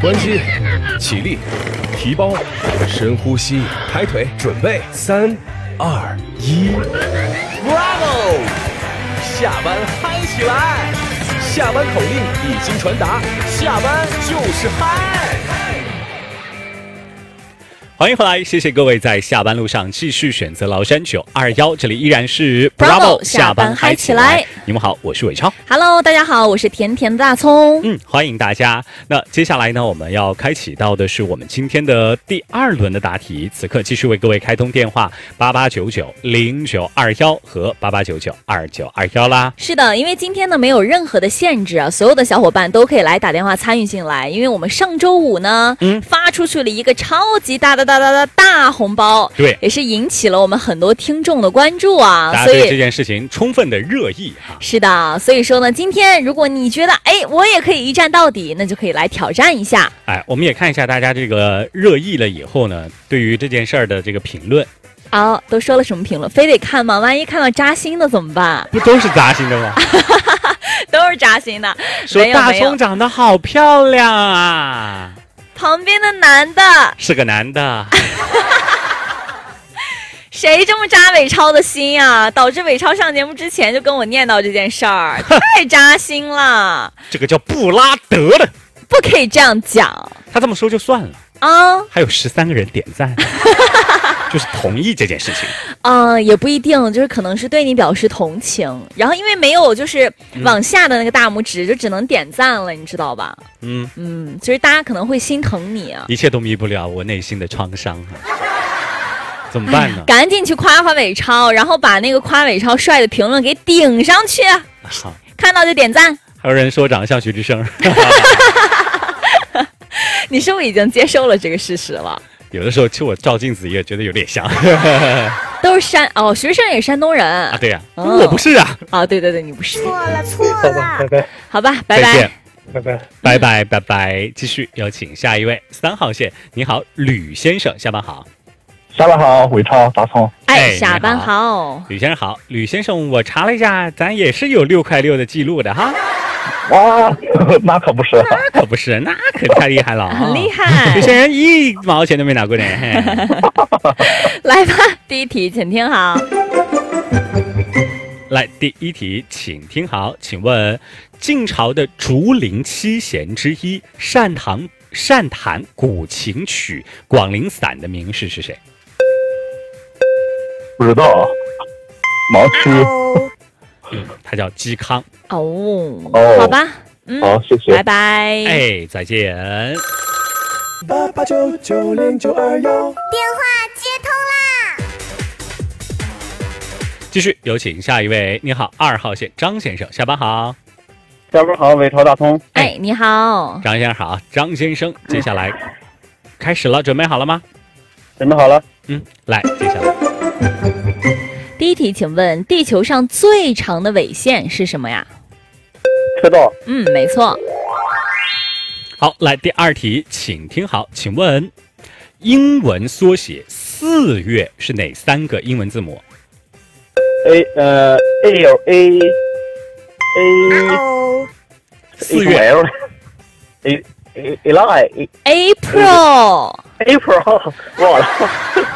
关机，起立，提包，深呼吸，抬腿，准备，3、2、1 ，Bravo！ 下班嗨起来！下班口令已经传达，下班就是嗨！ 欢迎回来，谢谢各位在下班路上继续选择崂山921，这里依然是 Bravo 下班嗨起来。你们好，我是伟超。 Hello， 大家好，我是甜甜的大葱。 欢迎大家。那接下来呢，我们要开启到的是我们今天的第2轮的答题，此刻继续为各位开通电话88990921和88992921啦。 是的，因为今天呢没有任何的限制啊，所有的小伙伴都可以来打电话参与进来，因为我们上周五呢，发出去了一个超级大红包， 对， 也是引起了我们很多听众的关注啊， 大家对这件事情充分的热议啊。 是的，所以说呢，今天如果你觉得我也可以一战到底，那就可以来挑战一下。 我们也看一下大家这个热议了以后呢，对于这件事儿的这个评论。 都说了什么评论？非得看吗？万一看到扎心的怎么办？ 不都是扎心的吗？ 都是扎心的。 说大葱长得好漂亮啊。 旁边的男的是个男的。 谁这么扎伟超的心啊？导致伟超上节目之前就跟我念叨这件事儿，太扎心了。 这个叫布拉德的， 不可以这样讲。 他这么说就算了还有13个人点赞，就是同意这件事情。 也不一定，就是可能是对你表示同情，然后因为没有就是往下的那个大拇指，就只能点赞了，你知道吧？就是大家可能会心疼你啊。 一切都弥不了我内心的创伤怎么办呢？ 赶紧去夸夸伟超，然后把那个夸伟超帅的评论给顶上去。 好， 看到就点赞。 还有人说长得像徐志胜。 你是不是已经接受了这个事实了？ 有的时候其实我照镜子也觉得有点像。 都是徐志胜也是山东人啊。 对呀，我不是啊。 对，你不是。 错了。 拜拜。好吧，拜拜。 拜拜。继续有请下一位3号线。你好，吕先生，下班好。 下班好，伟超大葱。 下班好， 吕先生好。吕先生，我查了一下，咱也是有6块6的记录的哈。 哇，那可不是， 那可太厉害了， 很厉害。 有些人1毛钱都没拿过呢。 来吧，第一题，请听好。 来，第一题，请听好，请问晋朝的竹林七贤之一，善弹古琴曲《广陵散》的名士是谁？ 不知道，盲区。 他叫嵇康。 好吧， 好，谢谢， 拜拜。 再见。 88990921，电话接通啦！ 继续有请下一位。你好，2号线张先生，下班好。 下班好，伟超大葱。 你好， 张先生好。张先生，接下来开始了，准备好了吗？ 准备好了。 来，接下来第一题，请问地球上最长的纬线是什么呀？ 赤道。 没错。 好，来第2题，请听好，请问英文缩写4月是哪3个英文字母？ 4月 April 忘了。